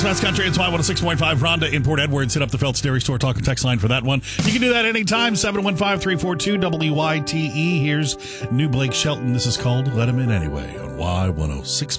Fast Country, it's Y106.5. Rhonda in Port Edwards. Hit up the Phelps Dairy Store talk and text line for that one. You can do that anytime. 715-342-WYTE. Here's new Blake Shelton. This is called Let Him In Anyway on Y106.